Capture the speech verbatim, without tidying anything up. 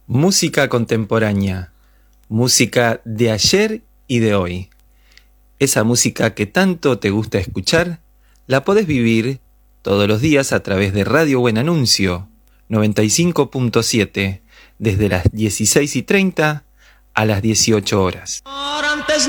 Música contemporánea, música de ayer y de hoy. Esa música que tanto te gusta escuchar, la podés vivir todos los días a través de Radio Buen Anuncio, noventa y cinco punto siete, desde las dieciséis y treinta a las dieciocho horas.